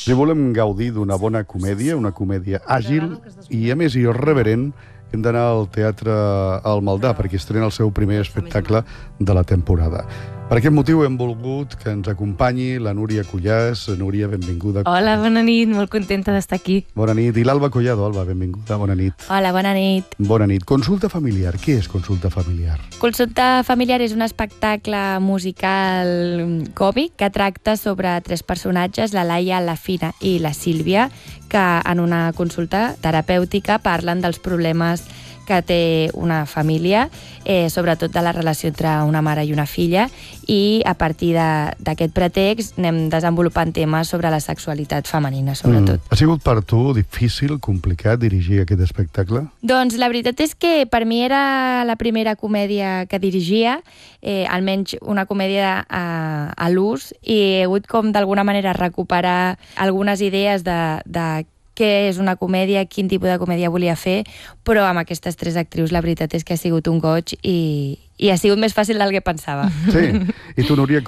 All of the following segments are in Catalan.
Si volem gaudir d'una bona comèdia, una comèdia àgil i, a més, irreverent, hem d'anar al Teatre al Maldà, perquè estrena el seu primer espectacle de la temporada. Per aquest motiu hem volgut que ens acompanyi la Núria Cuyàs. Núria, benvinguda. Hola, bona nit, molt contenta d'estar aquí. Bona nit. I l'Alba Collado. Alba, benvinguda, bona nit. Hola, bona nit. Bona nit. Consulta familiar. Què és Consulta familiar? Consulta familiar és un espectacle musical còmic que tracta sobre 3 personatges, la Laia, la Fina i la Sílvia, que en una consulta terapèutica parlen dels problemes que té una família, sobretot de la relació entre una mare i una filla, i a partir d'aquest pretext anem desenvolupant temes sobre la sexualitat femenina, sobretot. Ha sigut per tu difícil, complicat, dirigir aquest espectacle? Doncs la veritat és que per mi era la primera comèdia que dirigia, almenys una comèdia a l'ús, i he hagut com d'alguna manera recuperar algunes idees de què és una comèdia, quin tipus de comèdia volia fer, però amb aquestes 3 actrius la veritat és que ha sigut un goig i ha sigut més fàcil del que pensava. Sí. I tu, Núria,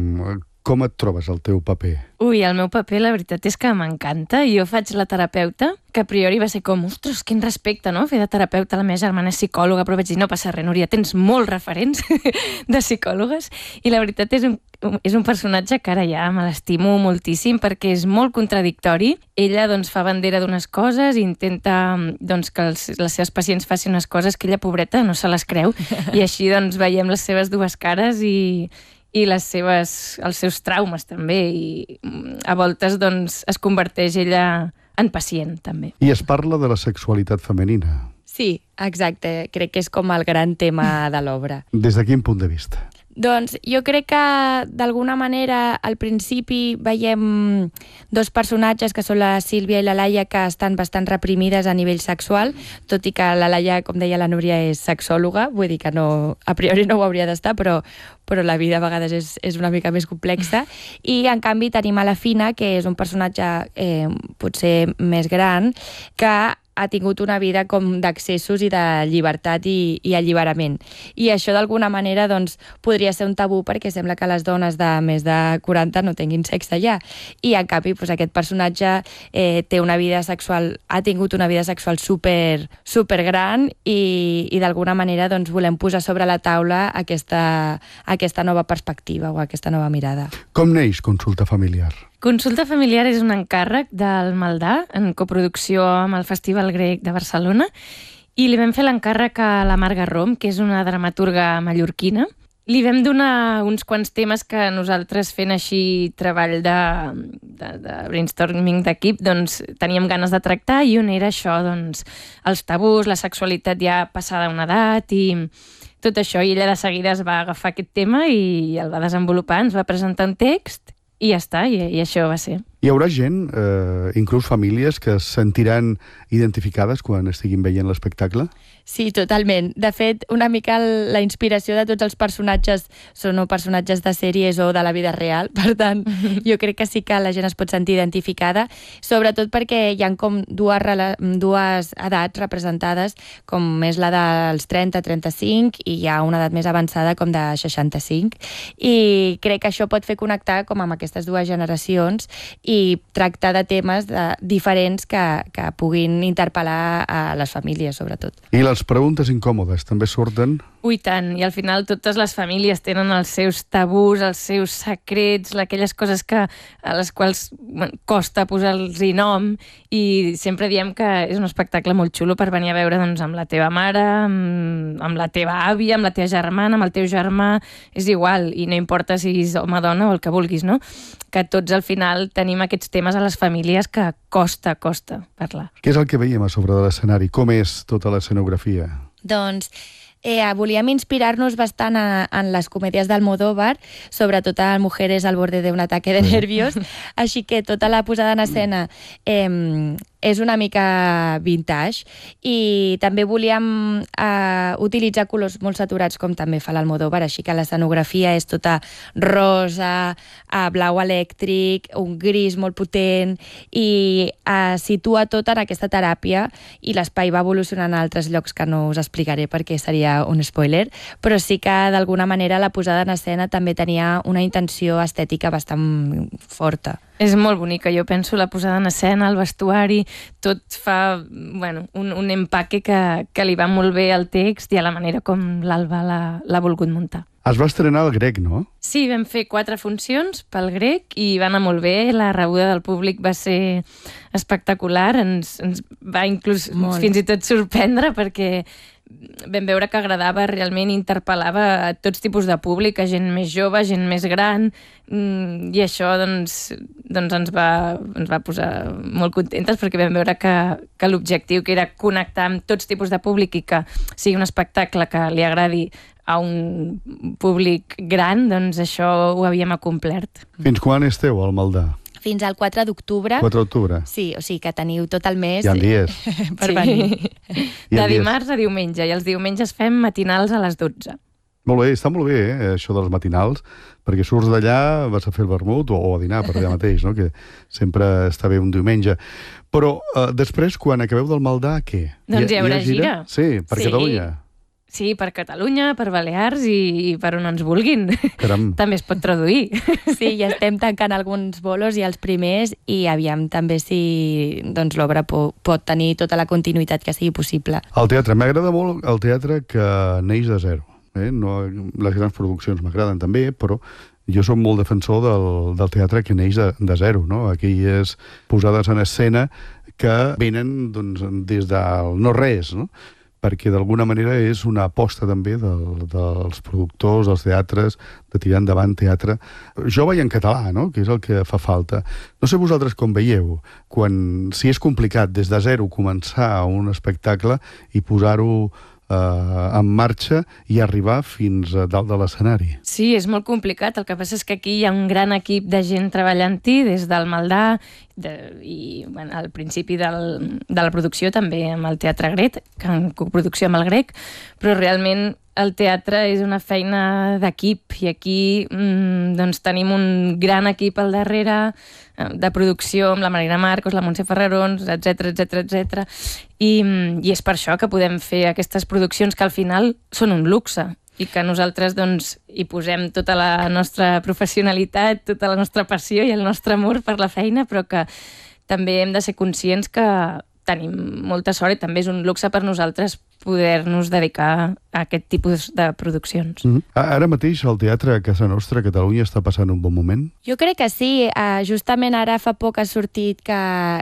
com et trobes el teu paper? Ui, el meu paper la veritat és que m'encanta. Jo faig la terapeuta, que a priori va ser com, ostres, quin respecte, no?, fer de terapeuta. La meva germana és psicòloga, però vaig dir, no passa res, Núria, tens molts referents de psicòlogues, i la veritat és un personatge que ara ja me l'estimo moltíssim perquè és molt contradictori. Ella doncs fa bandera d'unes coses i intenta doncs, que les seves pacients facin unes coses que ella, pobreta, no se les creu, i així doncs veiem les seves dues cares i els seus traumes també, i a voltes doncs, es converteix ella en pacient també. I es parla de la sexualitat femenina. Sí, exacte. Crec que és com el gran tema de l'obra. Des de quin punt de vista? Doncs jo crec que d'alguna manera al principi veiem 2 personatges que són la Sílvia i la Laia, que estan bastant reprimides a nivell sexual, tot i que la Laia, com deia la Núria, és sexòloga, vull dir que no, a priori no ho hauria d'estar, però la vida a vegades és una mica més complexa. I en canvi tenim a la Fina, que és un personatge potser més gran, que ha tingut una vida com d'accessos i de llibertat i alliberament. I això d'alguna manera doncs, podria ser un tabú, perquè sembla que les dones de més de 40 no tinguin sexe ja. I en canvi doncs, aquest personatge té una vida sexual, ha tingut una vida sexual super gran, i d'alguna manera doncs, volem posar sobre la taula aquesta nova perspectiva o aquesta nova mirada. Com neix Consulta familiar? Consulta familiar és un encàrrec del Maldà, en coproducció amb el Festival Grec de Barcelona, i li vam fer l'encàrrec a la Marga Rom, que és una dramaturga mallorquina. Li vam donar uns quants temes que nosaltres, fent així treball de brainstorming d'equip, doncs teníem ganes de tractar, i un era això, doncs, els tabús, la sexualitat ja passada una edat i tot això, i ella de seguida es va agafar aquest tema i el va desenvolupar, ens va presentar un text i ja està, i això va ser. Hi haurà gent, inclús famílies, que es sentiran identificades quan estiguin veient l'espectacle? Sí, totalment. De fet, una mica la inspiració de tots els personatges són personatges de sèries o de la vida real, per tant, jo crec que sí que la gent es pot sentir identificada, sobretot perquè hi ha com dues edats representades, com és la dels 30-35, i hi ha una edat més avançada com de 65, i crec que això pot fer connectar com amb aquestes dues generacions i tractar de temes diferents que puguin interpel·lar a les famílies, sobretot. I les preguntes incòmodes també surten? Ui, tant, i al final totes les famílies tenen els seus tabús, els seus secrets, aquelles coses a les quals costa posar-los nom, i sempre diem que és un espectacle molt xulo per venir a veure doncs, amb la teva mare, amb la teva àvia, amb la teva germana, amb el teu germà, és igual, i no importa si és home, dona o el que vulguis, no? Que tots al final tenim aquests temes a les famílies que costa parlar. Què és el que veiem a sobre de l'escenari? Com és tota l'escenografia? Doncs volíem inspirar-nos bastant en les comèdies d'Almodóvar, sobretot a Mujeres al borde d'un ataque de nervios, així que tota la posada en escena és una mica vintage, i també volíem utilitzar colors molt saturats, com també fa l'Almodóvar, així que l'escenografia és tota rosa, blau elèctric, un gris molt potent, i situa tot en aquesta teràpia, i l'espai va evolucionant a altres llocs que no us explicaré perquè seria un spoiler, però sí que d'alguna manera la posada en escena també tenia una intenció estètica bastant forta. És molt bonica, jo penso la posada en escena, el vestuari, tot fa un empaque que li va molt bé al text i a la manera com l'Alba l'ha volgut muntar. Es va estrenar al Grec, no? Sí, vam fer 4 funcions pel Grec i va anar molt bé, la rebuda del públic va ser espectacular, ens va inclús fins i tot sorprendre perquè vam veure que agradava, realment interpel·lava a tots tipus de públic, a gent més jove, gent més gran, i això doncs ens va posar molt contentes perquè vam veure que l'objectiu, que era connectar amb tots tipus de públic i que sigui un espectacle que li agradi a un públic gran, doncs això ho havíem acomplert. Fins quan esteu al Maldà? Fins al 4 d'octubre. 4 d'octubre. Sí, o sigui que teniu tot el mes... Hi ha dies. per venir. De dimarts a diumenge, i els diumenges fem matinals a les 12. Molt bé, està molt bé, això dels matinals, perquè surts d'allà, vas a fer el vermut o a dinar per allà mateix, no? Que sempre està bé un diumenge. Però després, quan acabeu del Maldà, què? Doncs hi haurà gira. Sí, per Catalunya. Sí, per Catalunya, per Balears i per on ens vulguin. Caram. També es pot traduir. Sí, ja estem tancant alguns bolos i els primers i aviam també si doncs, l'obra pot tenir tota la continuïtat que sigui possible. El teatre, m'agrada molt el teatre que neix de zero. No, les grans produccions m'agraden també, però jo soc molt defensor del teatre que neix de zero, no? Aquelles posades en escena que venen doncs, des del no-res, no? Perquè d'alguna manera és una aposta també dels productors, dels teatres, de tirar endavant teatre jove i en català, no? Que és el que fa falta. No sé vosaltres com veieu, si és complicat des de zero començar un espectacle i posar-ho en marxa i arribar fins a dalt de l'escenari. Sí, és molt complicat. El que passa és que aquí hi ha un gran equip de gent treballant-hi des del Maldà i al principi de la producció també amb el Teatre Grec, en coproducció amb el Grec, però realment el teatre és una feina d'equip i aquí doncs, tenim un gran equip al darrere de producció amb la Marina Marcos, la Montse Ferrarons, etc. I és per això que podem fer aquestes produccions que al final són un luxe i que nosaltres doncs, hi posem tota la nostra professionalitat, tota la nostra passió i el nostre amor per la feina, però que també hem de ser conscients que tenim molta sort i també és un luxe per nosaltres poder-nos dedicar a aquest tipus de produccions. Ara mateix el teatre a casa nostra, a Catalunya, està passant un bon moment? Jo crec que sí. Justament ara fa poc ha sortit que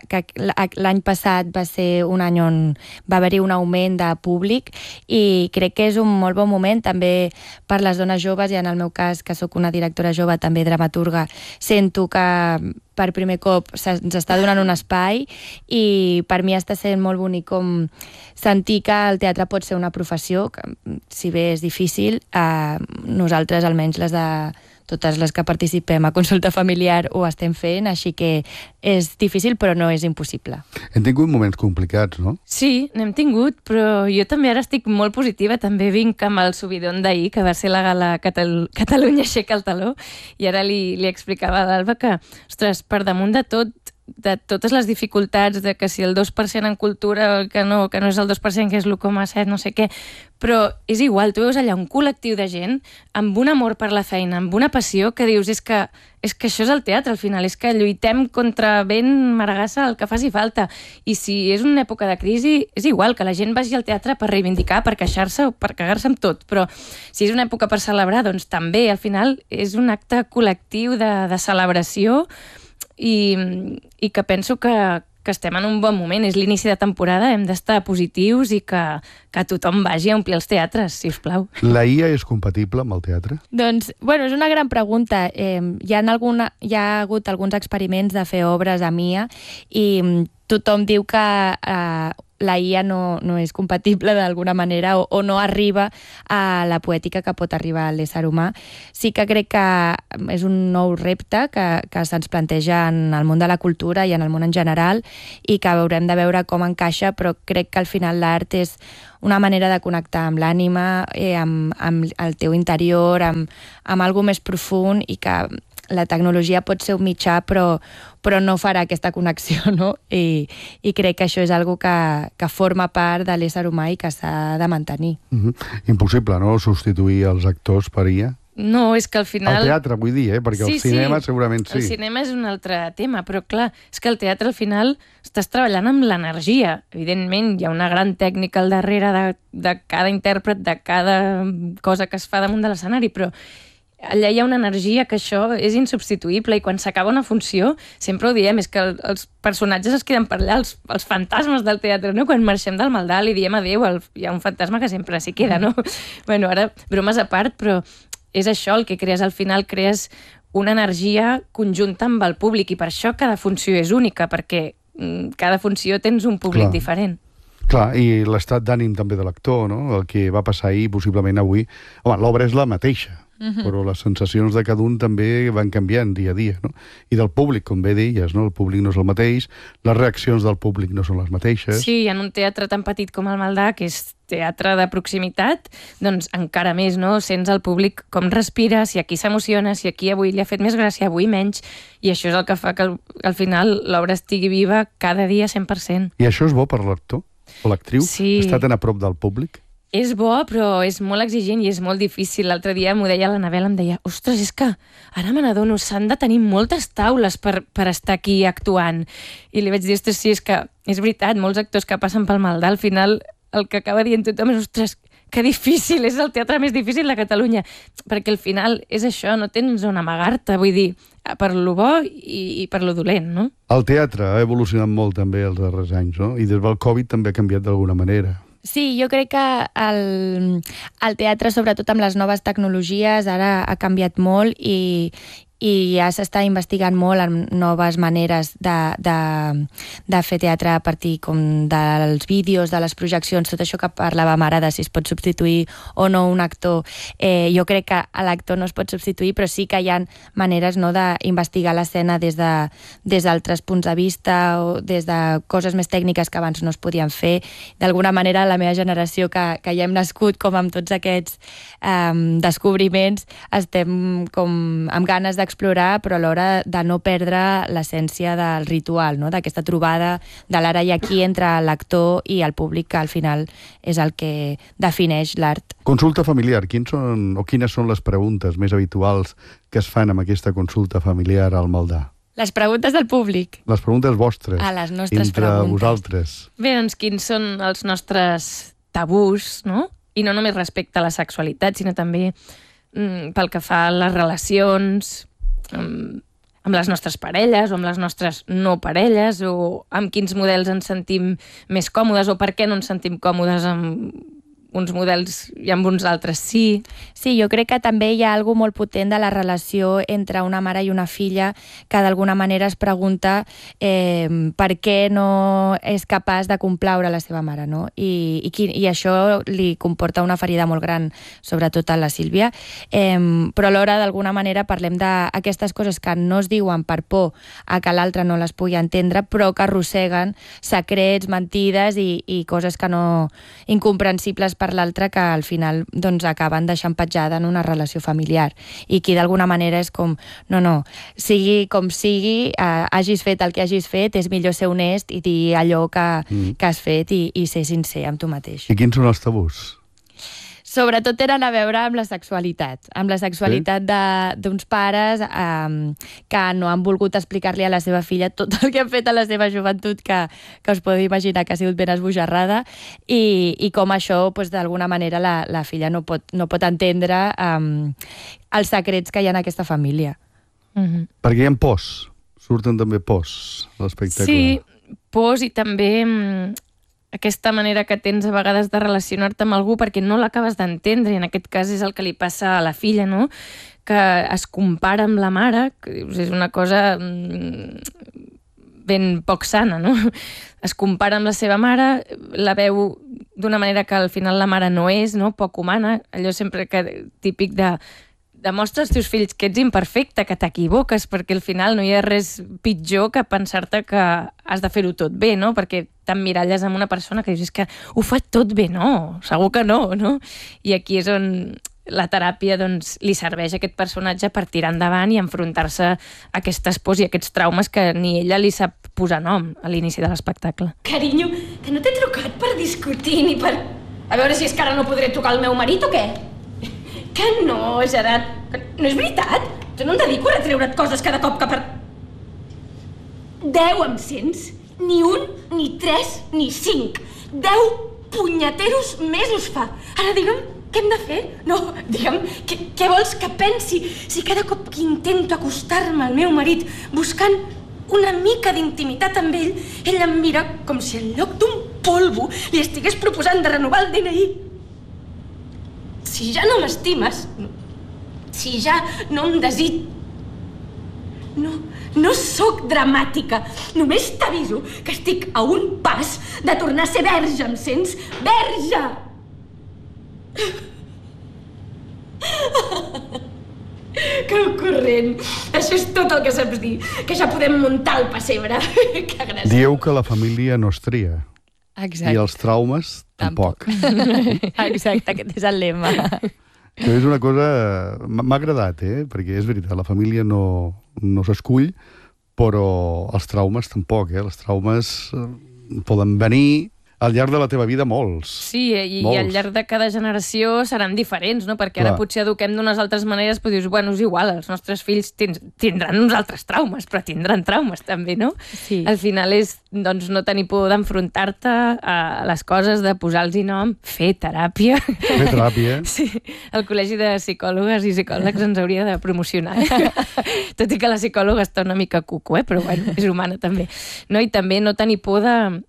l'any passat va ser un any on va haver-hi un augment de públic i crec que és un molt bon moment també per les dones joves i en el meu cas, que sóc una directora jove, també dramaturga, sento que per primer cop ens està donant un espai i per mi està sent molt bonic com sentir que el teatre pot ser una professió, que si bé és difícil, nosaltres almenys totes les que participem a consulta familiar ho estem fent, així que és difícil però no és impossible. Hem tingut moments complicats, no? Sí, n'hem tingut, però jo també ara estic molt positiva, també vinc amb el subidon d'ahir, que va ser la gala Catalunya aixeca el taló, i ara li explicava a l'Alba que, ostres, per damunt de tot, de totes les dificultats, de que si el 2% en cultura, que no és el 2%, que és l'1,7%, no sé què, però és igual, tu veus allà un col·lectiu de gent amb un amor per la feina, amb una passió, que dius, és que això és el teatre, al final, és que lluitem contra vent, maragassa, el que faci falta. I si és una època de crisi, és igual que la gent vagi al teatre per reivindicar, per queixar-se o per cagar-se amb tot, però si és una època per celebrar, doncs també, al final, és un acte col·lectiu de celebració i que penso que estem en un bon moment. És l'inici de temporada, hem d'estar positius i que tothom vagi a omplir els teatres, si us plau. La IA és compatible amb el teatre? Doncs, bueno, és una gran pregunta. Hi ha hagut alguns experiments de fer obres amb IA i tothom diu que la IA no és compatible d'alguna manera o no arriba a la poètica que pot arribar a l'ésser humà. Sí que crec que és un nou repte que se'ns planteja en el món de la cultura i en el món en general i que haurem de veure com encaixa, però crec que al final l'art és una manera de connectar amb l'ànima, amb el teu interior, amb alguna més profund i que la tecnologia pot ser un mitjà, però no farà aquesta connexió, no? I crec que això és algo que forma part de l'ésser humà i que s'ha de mantenir. Impossible, no?, substituir els actors per IA? No, és que al final... El teatre, vull dir, perquè el cinema segurament sí. El cinema és un altre tema, però clar, és que el teatre al final estàs treballant amb l'energia. Evidentment, hi ha una gran tècnica al darrere de cada intèrpret, de cada cosa que es fa damunt de l'escenari, però allà hi ha una energia que això és insubstituïble i quan s'acaba una funció, sempre ho diem, és que els personatges es queden per allà, els fantasmes del teatre, no? Quan marxem del Maldà li diem adéu, hi ha un fantasma que sempre s'hi queda, no? Bueno, ara, bromes a part, però és això el que crees al final, crees una energia conjunta amb el públic i per això cada funció és única, perquè cada funció tens un públic diferent. Clar, i l'estat d'ànim també de l'actor, no? El que va passar ahir, possiblement avui... Home, l'obra és la mateixa, però les sensacions de cada un també van canviant dia a dia, no? I del públic, com bé deies, no? El públic no és el mateix, les reaccions del públic no són les mateixes. Sí, en un teatre tan petit com el Maldà, que és teatre de proximitat, doncs encara més, no? Sents el públic com respira, si aquí s'emociona, si aquí avui li ha fet més gràcia, avui menys, i això és el que fa que al final l'obra estigui viva cada dia 100%. I això és bo per l'actor o l'actriu? Sí. Estar tan a prop del públic? És bo, però és molt exigent i és molt difícil. L'altre dia m'ho deia l'Anabel, em deia, ostres, és que ara me n'adono, s'han de tenir moltes taules per estar aquí actuant. I li vaig dir, ostres, sí, és que és veritat, molts actors que passen pel Maldà, al final el que acaba dient tothom és, ostres, que difícil, és el teatre més difícil de Catalunya, perquè al final és això, no tens on amagar-te, vull dir, per lo bo i per lo dolent, no? El teatre ha evolucionat molt també els darrers anys, no? I des del Covid també ha canviat d'alguna manera. Sí, jo crec que el teatre, sobretot amb les noves tecnologies, ara ha canviat molt i ja s'està investigant molt en noves maneres de fer teatre a partir com dels vídeos, de les projeccions, tot això que parlàvem ara de si es pot substituir o no un actor. Jo crec que l'actor no es pot substituir, però sí que hi ha maneres, no, d'investigar l'escena des d'altres punts de vista o des de coses més tècniques que abans no es podien fer. D'alguna manera, la meva generació, que ja hem nascut com amb tots aquests descobriments, estem com amb ganes d'explorar, però a l'hora de no perdre l'essència del ritual, no? D'aquesta trobada de l'ara i aquí entre l'actor i el públic, que al final és el que defineix l'art. Consulta familiar. Quines són les preguntes més habituals que es fan amb aquesta consulta familiar al Maldà? Les preguntes del públic. Les preguntes vostres. Les nostres entre preguntes. Vosaltres. Bé, doncs quins són els nostres tabús, no? I no només respecte a la sexualitat, sinó també pel que fa a les relacions amb les nostres parelles o amb les nostres no parelles, o amb quins models ens sentim més còmodes o per què no ens sentim còmodes amb uns models i amb uns altres sí. Sí, jo crec que també hi ha alguna molt potent de la relació entre una mare i una filla que d'alguna manera es pregunta per què no és capaç de complaure la seva mare, no? I això li comporta una ferida molt gran, sobretot a la Sílvia, però alhora d'alguna manera parlem d'aquestes coses que no es diuen per por a que l'altre no les pugui entendre, però que arrosseguen secrets, mentides i coses que no incomprensibles per l'altre, que al final doncs, acaben deixant petjada en una relació familiar. I aquí d'alguna manera és com, no, sigui com sigui, hagis fet el que hagis fet, és millor ser honest i dir allò que has fet i ser sincer amb tu mateix. I quins són els tabús? Sobretot tenen a veure amb la sexualitat d'uns pares que no han volgut explicar-li a la seva filla tot el que han fet a la seva joventut, que us podeu imaginar que ha sigut ben esbojarrada, i com això, d'alguna manera, la filla no pot entendre els secrets que hi ha en aquesta família. Perquè hi ha pors, surten també pors a l'espectacle. Sí, pors i també aquesta manera que tens a vegades de relacionar-te amb algú perquè no l'acabes d'entendre, i en aquest cas és el que li passa a la filla, no? Que es compara amb la mare, que és una cosa ben poc sana, no? Es compara amb la seva mare, la veu d'una manera que al final la mare no és, no? Poc humana, allò sempre típic de demostra als teus fills que ets imperfecte, que t'equivoques, perquè al final no hi ha res pitjor que pensar-te que has de fer-ho tot bé, no? Perquè t'emmiralles amb una persona que dius, és que ho fa tot bé, no, segur que no, no? I aquí és on la teràpia doncs, li serveix a aquest personatge per tirar endavant i enfrontar-se a aquestes pors i a aquests traumes que ni ella li sap posar nom a l'inici de l'espectacle. Carinyo, que no t'he trucat per discutir ni per... A veure si és que ara no podré trucar al meu marit o què? Que no, Gerard. No és veritat? Jo no em dedico a retreure't coses cada cop que 10 em sents? Ni 1, ni 3, ni 5. 10 punyeteros mesos fa. Ara digue'm què hem de fer? No, digue'm, què vols que pensi si cada cop que intento acostar-me al meu marit buscant una mica d'intimitat amb ell, ell em mira com si en lloc d'un polvo li estigués proposant de renovar el DNI. Si ja no m'estimes, si ja no em desig... No sóc dramàtica. Només t'aviso que estic a un pas de tornar a ser verge, em sents? Verge! Que corrent. Això és tot el que saps dir. Que ja podem muntar el pessebre. Que gràcia. Dieu que la família no es tria. Exacte. I els traumes tampoc. Exacte, aquest és el lema. Que és una cosa... M'ha agradat, perquè és veritat, la família no s'escull, però els traumes tampoc, Els traumes poden venir al llarg de la teva vida molts. Sí, i al llarg de cada generació seran diferents, no? Perquè ara potser eduquem d'unes altres maneres, però dius, bueno, és igual, els nostres fills tindran uns altres traumes, però tindran traumes també, no? Sí. Al final és, doncs, no tenir por d'enfrontar-te a les coses, de posar-los nom, fer teràpia. Fer teràpia. Sí, el Col·legi de Psicòlogues i Psicòlegs ens hauria de promocionar. Tot i que la psicòloga està una mica cuco, però bueno, és humana també. No? I també no tenir por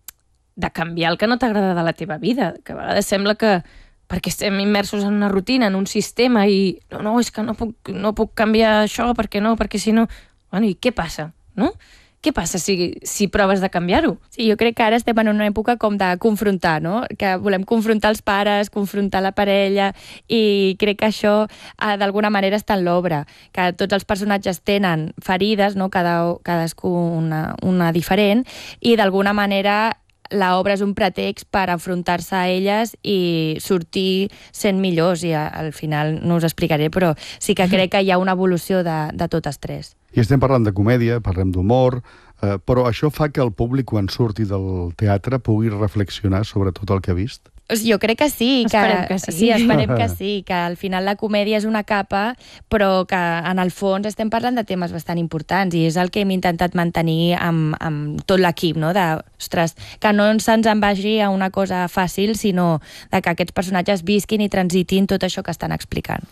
de canviar el que no t'agrada de la teva vida, que a vegades sembla que perquè estem immersos en una rutina, en un sistema, i no, és que no puc canviar això, perquè si no... Bueno, i què passa, no? Què passa si proves de canviar-ho? Sí, jo crec que ara estem en una època com de confrontar, no? Que volem confrontar els pares, confrontar la parella, i crec que això d'alguna manera està en l'obra, que tots els personatges tenen ferides, no? Cadascú una diferent, i d'alguna manera l'obra és un pretext per enfrontar-se a elles i sortir sent millors, i al final no us explicaré, però sí que crec que hi ha una evolució de totes tres. I estem parlant de comèdia, parlem d'humor, però això fa que el públic, quan surti del teatre, pugui reflexionar sobre tot el que ha vist? Jo crec que sí. Esperem que sí. Sí, esperem que sí, que al final la comèdia és una capa, però que en el fons estem parlant de temes bastant importants, i és el que hem intentat mantenir amb tot l'equip, no? Ostres, que no se'ns en vagi a una cosa fàcil, sinó de que aquests personatges visquin i transitin tot això que estan explicant.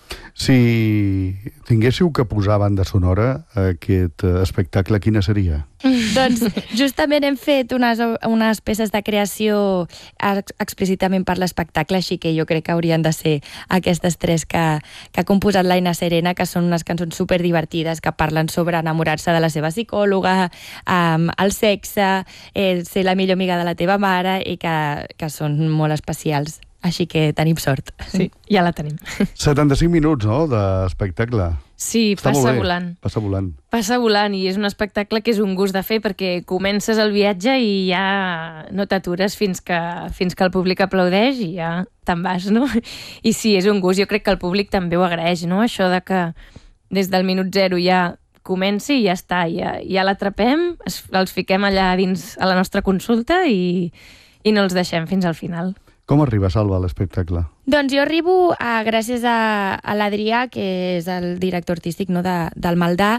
Si tinguéssiu que posar banda sonora a aquest espectacle, quina seria? Doncs justament hem fet unes peces de creació explícitament per l'espectacle, així que jo crec que haurien de ser aquestes tres que ha composat l'Aina Serena, que són unes cançons superdivertides, que parlen sobre enamorar-se de la seva psicòloga, el sexe, ser la millor amiga de la teva mare, i que són molt especials. Així que tenim sort. Sí, ja la tenim. 75 minuts, no?, d'espectacle. Sí, passa volant. Passa volant. Passa volant, i és un espectacle que és un gust de fer, perquè comences el viatge i ja no t'atures fins que el públic aplaudeix i ja te'n vas, no? I sí, és un gust. Jo crec que el públic també ho agraeix, no? Això de que des del minut zero ja comenci i ja està, ja l'atrapem, els fiquem allà dins a la nostra consulta i no els deixem fins al final. Com arriba, Salva, a l'espectacle? Doncs jo arribo gràcies a l'Adrià, que és el director artístic, no, del Maldà,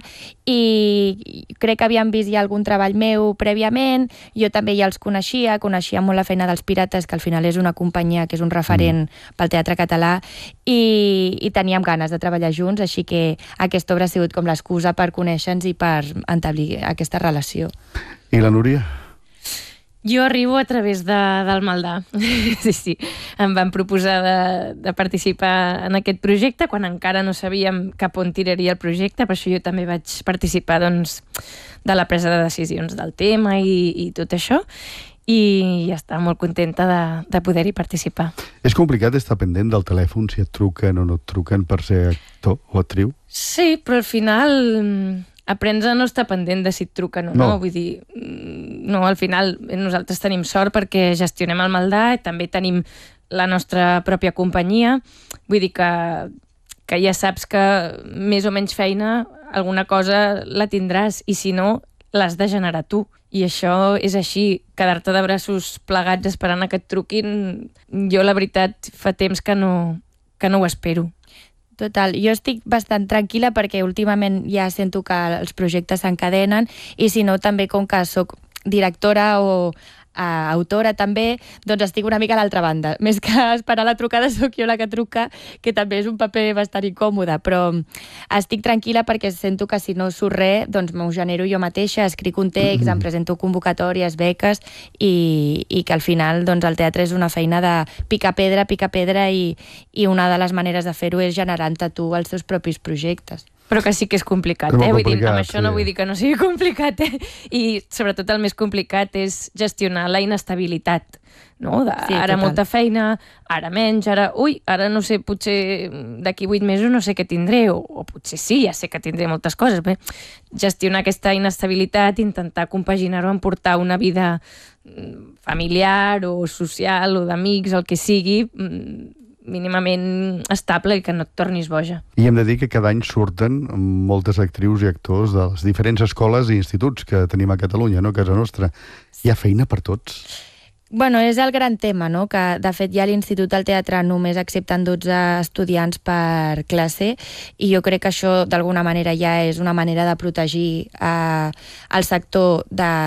i crec que havien vist ja algun treball meu prèviament. Jo també ja els coneixia molt la feina dels Pirates, que al final és una companyia que és un referent pel teatre català, i teníem ganes de treballar junts, així que aquesta obra ha sigut com l'excusa per conèixer-nos i per entablir aquesta relació. I la Núria? Jo arribo a través del Maldà. Sí. Em van proposar de participar en aquest projecte quan encara no sabíem cap on tiraria el projecte, per això jo també vaig participar, doncs, de la presa de decisions del tema i tot això, i ja està, molt contenta de poder-hi participar. És complicat estar pendent del telèfon si et truquen o no et truquen per ser actor o actriu? Sí, però al final aprens a no estar pendent de si et truquen o no. Vull dir, no, al final nosaltres tenim sort perquè gestionem el Maldà i també tenim la nostra pròpia companyia. Vull dir que ja saps que més o menys feina, alguna cosa la tindràs, i si no, l'has de generar tu. I això és així, quedar-te de braços plegats esperant que et truquin, jo la veritat fa temps que no ho espero. Total. Jo estic bastant tranquil·la perquè últimament ja sento que els projectes s'encadenen i si no també com que sóc directora o autora també, doncs estic una mica a l'altra banda. Més que esperar la trucada sóc jo la que truca, que també és un paper bastant incòmode, però estic tranquil·la perquè sento que si no surt res, doncs m'ho genero jo mateixa, escric un text, em presento convocatòries, beques i que al final doncs, el teatre és una feina de picar pedra i una de les maneres de fer-ho és generant-te tu els teus propis projectes. Però que sí que és complicat, Vull dir, amb sí. això no vull dir que no sigui complicat, I sobretot el més complicat és gestionar la inestabilitat, no? Sí, ara total. molta feina, ara menys, ara no sé, potser d'aquí 8 mesos no sé què tindré, o potser sí, ja sé que tindré moltes coses. Bé, gestionar aquesta inestabilitat, intentar compaginar-ho amb portar una vida familiar o social o d'amics, el que sigui, mínimament estable i que no et tornis boja. I hem de dir que cada any surten moltes actrius i actors de les diferents escoles i instituts que tenim a Catalunya, no? A casa nostra. Hi ha feina per tots? Bueno, és el gran tema, no? Que de fet ja a l'Institut del Teatre només accepten 12 estudiants per classe i jo crec que això d'alguna manera ja és una manera de protegir el sector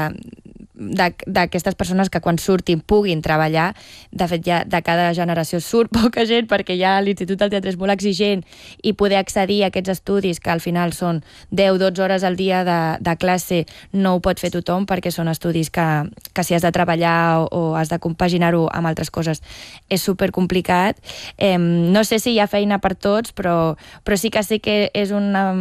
d'aquestes persones que quan surtin puguin treballar. De fet, ja de cada generació surt poca gent perquè ja l'Institut del Teatre és molt exigent i poder accedir a aquests estudis, que al final són 10-12 hores al dia de classe, no ho pot fer tothom perquè són estudis que si has de treballar o has de compaginar-ho amb altres coses és supercomplicat. No sé si hi ha feina per tots, però sí que sé que és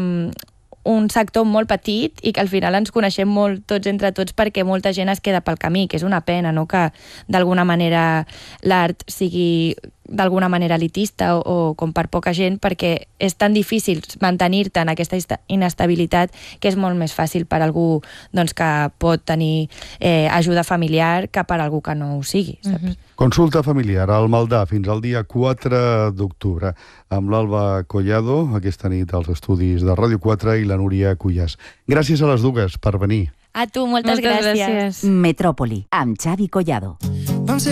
un sector molt petit i que al final ens coneixem molt tots entre tots perquè molta gent es queda pel camí, que és una pena, no? Que d'alguna manera l'art sigui d'alguna manera elitista o com per poca gent, perquè és tan difícil mantenir-te en aquesta inestabilitat que és molt més fàcil per algú doncs, que pot tenir ajuda familiar que per algú que no ho sigui, saps? Consulta familiar al Maldà fins al dia 4 d'octubre amb l'Alba Collado, aquesta nit als estudis de Ràdio 4 i la Núria Cuyàs. Gràcies a les dues per venir. A tu, moltes gràcies. Metròpoli, amb Xavi Collado.